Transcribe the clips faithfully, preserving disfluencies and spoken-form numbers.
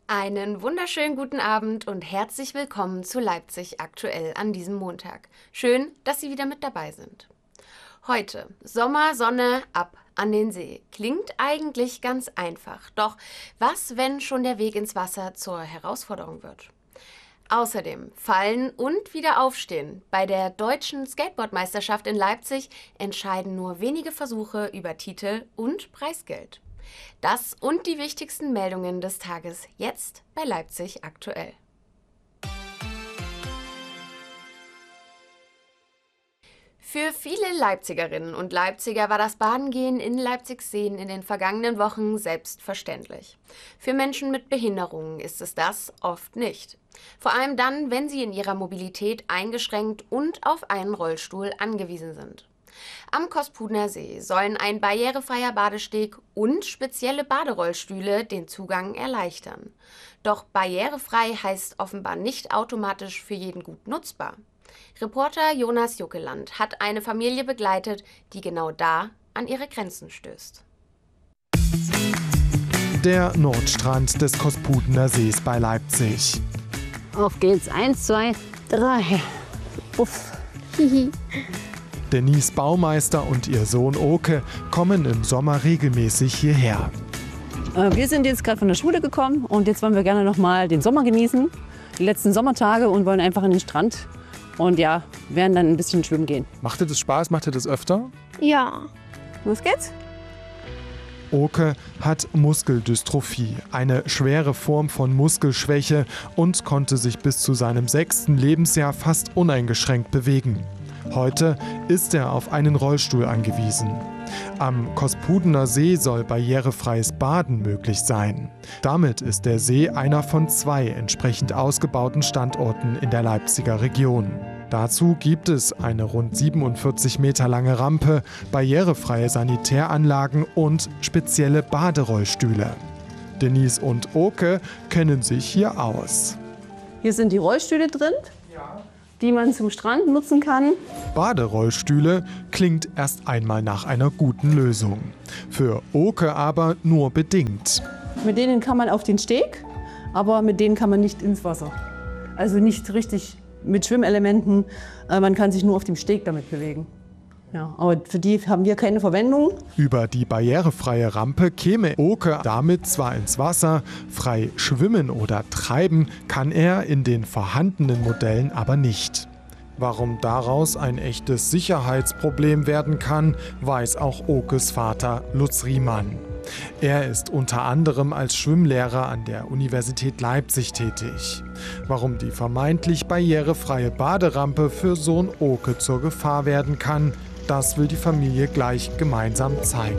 Einen wunderschönen guten Abend und herzlich willkommen zu Leipzig aktuell an diesem Montag. Schön, dass Sie wieder mit dabei sind. Heute Sommer, Sonne, ab an den See. Klingt eigentlich ganz einfach. Doch was, wenn schon der Weg ins Wasser zur Herausforderung wird? Außerdem Fallen und wieder aufstehen. Bei der deutschen Skateboardmeisterschaft in Leipzig entscheiden nur wenige Versuche über Titel und Preisgeld. Das und die wichtigsten Meldungen des Tages jetzt bei Leipzig aktuell. Für viele Leipzigerinnen und Leipziger war das Badengehen in Leipzig-Seen in den vergangenen Wochen selbstverständlich. Für Menschen mit Behinderungen ist es das oft nicht. Vor allem dann, wenn sie in ihrer Mobilität eingeschränkt und auf einen Rollstuhl angewiesen sind. Am Kospudner See sollen ein barrierefreier Badesteg und spezielle Baderollstühle den Zugang erleichtern. Doch barrierefrei heißt offenbar nicht automatisch für jeden gut nutzbar. Reporter Jonas Juckeland hat eine Familie begleitet, die genau da an ihre Grenzen stößt. Der Nordstrand des Kospudner Sees bei Leipzig. Auf geht's. Eins, zwei, drei. Uff. Hihi. Denise Baumeister und ihr Sohn Oke kommen im Sommer regelmäßig hierher. Äh, wir sind jetzt gerade von der Schule gekommen und jetzt wollen wir gerne noch mal den Sommer genießen, die letzten Sommertage, und wollen einfach an den Strand und ja, werden dann ein bisschen schwimmen gehen. Macht dir das Spaß? Macht ihr das öfter? Ja. Los geht's. Oke hat Muskeldystrophie, eine schwere Form von Muskelschwäche, und konnte sich bis zu seinem sechsten Lebensjahr fast uneingeschränkt bewegen. Heute ist er auf einen Rollstuhl angewiesen. Am Kospudener See soll barrierefreies Baden möglich sein. Damit ist der See einer von zwei entsprechend ausgebauten Standorten in der Leipziger Region. Dazu gibt es eine rund siebenundvierzig Meter lange Rampe, barrierefreie Sanitäranlagen und spezielle Baderollstühle. Denise und Oke kennen sich hier aus. Hier sind die Rollstühle drin, die man zum Strand nutzen kann. Baderollstühle klingt erst einmal nach einer guten Lösung. Für Oke aber nur bedingt. Mit denen kann man auf den Steg, aber mit denen kann man nicht ins Wasser. Also nicht richtig mit Schwimmelementen. Man kann sich nur auf dem Steg damit bewegen. Ja, aber für die haben wir keine Verwendung. Über die barrierefreie Rampe käme Oke damit zwar ins Wasser, frei schwimmen oder treiben kann er in den vorhandenen Modellen aber nicht. Warum daraus ein echtes Sicherheitsproblem werden kann, weiß auch Okes Vater Lutz Riemann. Er ist unter anderem als Schwimmlehrer an der Universität Leipzig tätig. Warum die vermeintlich barrierefreie Baderampe für Sohn Oke zur Gefahr werden kann, das will die Familie gleich gemeinsam zeigen.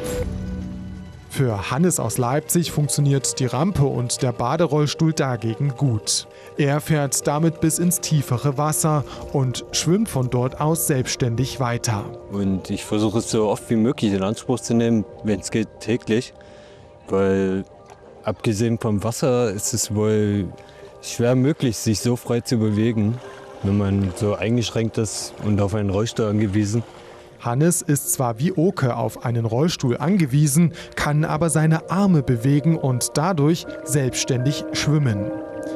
Für Hannes aus Leipzig funktioniert die Rampe und der Baderollstuhl dagegen gut. Er fährt damit bis ins tiefere Wasser und schwimmt von dort aus selbstständig weiter. Und ich versuche es so oft wie möglich in Anspruch zu nehmen, wenn es geht, täglich. Weil abgesehen vom Wasser ist es wohl schwer möglich, sich so frei zu bewegen, wenn man so eingeschränkt ist und auf einen Rollstuhl angewiesen. Hannes ist zwar wie Oke auf einen Rollstuhl angewiesen, kann aber seine Arme bewegen und dadurch selbstständig schwimmen.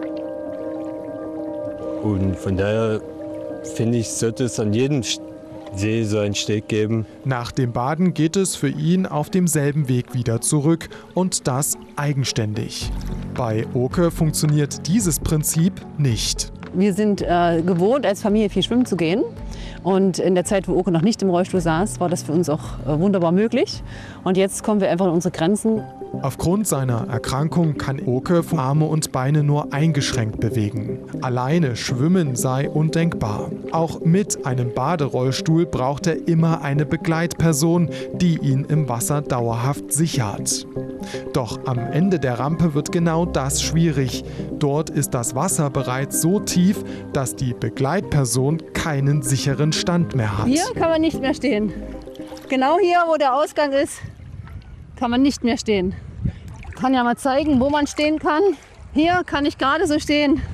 Und von daher finde ich, sollte es an jedem See so einen Steg geben. Nach dem Baden geht es für ihn auf demselben Weg wieder zurück, und das eigenständig. Bei Oke funktioniert dieses Prinzip nicht. Wir sind äh, gewohnt, als Familie viel schwimmen zu gehen. Und in der Zeit, wo Oke noch nicht im Rollstuhl saß, war das für uns auch äh, wunderbar möglich. Und jetzt kommen wir einfach an unsere Grenzen. Aufgrund seiner Erkrankung kann Oke Arme und Beine nur eingeschränkt bewegen. Alleine schwimmen sei undenkbar. Auch mit einem Baderollstuhl braucht er immer eine Begleitperson, die ihn im Wasser dauerhaft sichert. Doch am Ende der Rampe wird genau das schwierig. Dort ist das Wasser bereits so tief, dass die Begleitperson keinen sicheren Stand mehr hat. Hier kann man nicht mehr stehen. Genau hier, wo der Ausgang ist, kann man nicht mehr stehen. Ich kann ja mal zeigen, wo man stehen kann. Hier kann ich gerade so stehen.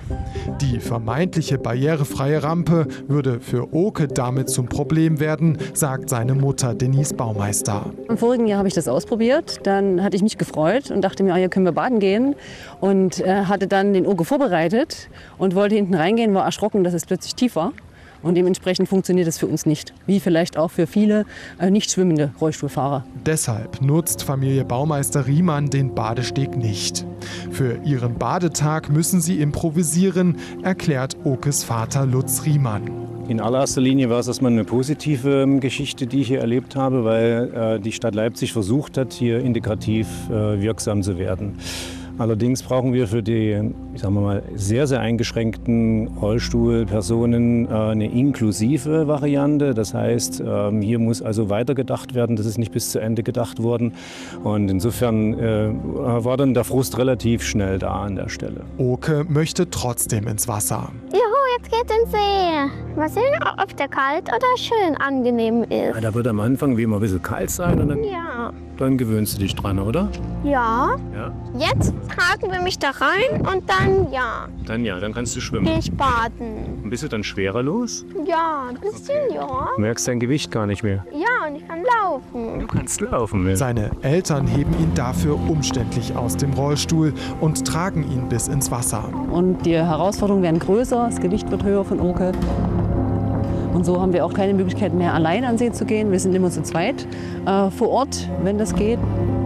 Die vermeintliche barrierefreie Rampe würde für Oke damit zum Problem werden, sagt seine Mutter Denise Baumeister. Im vorigen Jahr habe ich das ausprobiert. Dann hatte ich mich gefreut und dachte mir, ah, hier können wir baden gehen. Und äh, hatte dann den Oke vorbereitet und wollte hinten reingehen, war erschrocken, dass es plötzlich tief war. Und dementsprechend funktioniert es für uns nicht, wie vielleicht auch für viele äh, nicht schwimmende Rollstuhlfahrer. Deshalb nutzt Familie Baumeister Riemann den Badesteg nicht. Für ihren Badetag müssen sie improvisieren, erklärt Okes Vater Lutz Riemann. In allererster Linie war es erstmal eine positive Geschichte, die ich hier erlebt habe, weil äh, die Stadt Leipzig versucht hat, hier integrativ äh, wirksam zu werden. Allerdings brauchen wir für die, sagen wir mal, sehr, sehr eingeschränkten Rollstuhlpersonen äh, eine inklusive Variante. Das heißt, ähm, hier muss also weitergedacht werden. Das ist nicht bis zu Ende gedacht worden. Und insofern äh, war dann der Frust relativ schnell da an der Stelle. Oke möchte trotzdem ins Wasser. Juhu, jetzt geht's ins See. Mal sehen, ob der kalt oder schön angenehm ist. Ja, da wird am Anfang wie immer ein bisschen kalt sein und dann, Ja. dann gewöhnst du dich dran, oder? Ja. Ja. Jetzt tragen wir mich da rein und dann, ja, Dann ja, dann kannst du schwimmen. gehe ich baden. Und bist du dann schwerer los? Ja, ein bisschen, ja. Du merkst dein Gewicht gar nicht mehr. Ja, und ich kann laufen. Du kannst laufen. Ja. Seine Eltern heben ihn dafür umständlich aus dem Rollstuhl und tragen ihn bis ins Wasser. Und die Herausforderungen werden größer, das Gewicht wird höher von Oke. Und so haben wir auch keine Möglichkeit mehr, allein an den See zu gehen. Wir sind immer zu zweit äh, vor Ort, wenn das geht.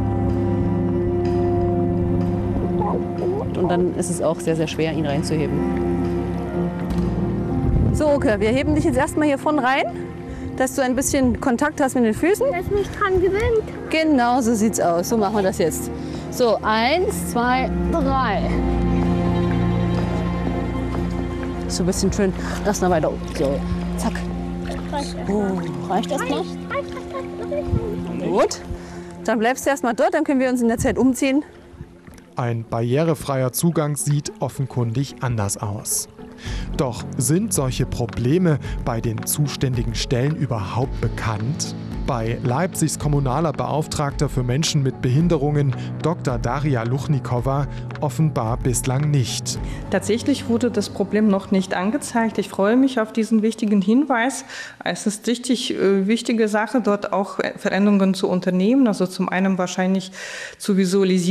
Und dann ist es auch sehr, sehr schwer, ihn reinzuheben. So, Oke, wir heben dich jetzt erstmal hier vorne rein, dass du ein bisschen Kontakt hast mit den Füßen. Dass mich dran gewöhnt. Genau, so sieht's aus. So machen wir das jetzt. So, eins, zwei, drei. So ein bisschen schön. Lass mal weiter. So, zack. Oh, reicht das noch? Gut. Dann bleibst du erstmal dort, dann können wir uns in der Zeit umziehen. Ein barrierefreier Zugang sieht offenkundig anders aus. Doch sind solche Probleme bei den zuständigen Stellen überhaupt bekannt? Bei Leipzigs kommunaler Beauftragter für Menschen mit Behinderungen, Doktor Daria Luchnikowa, offenbar bislang nicht. Tatsächlich wurde das Problem noch nicht angezeigt. Ich freue mich auf diesen wichtigen Hinweis. Es ist richtig äh, wichtige Sache, dort auch Veränderungen zu unternehmen. Also zum einen wahrscheinlich zu visualisieren,